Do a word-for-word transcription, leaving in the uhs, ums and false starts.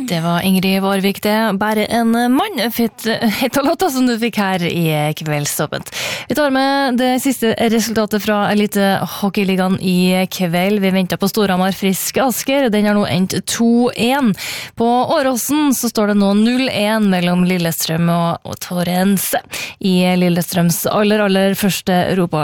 Det var Ingrid Varvik det. Bare en mann fitt hit av låta som du fikk her i kveldsåpent. Vi tar med det siste resultatet fra Elite Hockeyligaen i kveld. Vi venter på Storhamar Frisk Asker. Den har nå endt to en. På Åråsen så står det nå null en mellom Lillestrøm og, og Torrens i Lillestrøms aller, aller første Europa